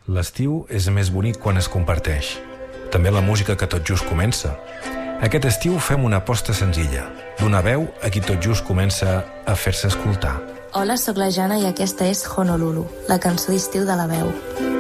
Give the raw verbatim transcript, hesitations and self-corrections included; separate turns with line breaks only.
L'estiu és més bonic quan es comparteix. També la música que tot just comença. Aquest estiu fem una aposta senzilla. D'una veu a qui tot just comença a fer-se escoltar.
Hola, sóc la Jana i aquesta és Honolulu, la cançó d'estiu de La Veu.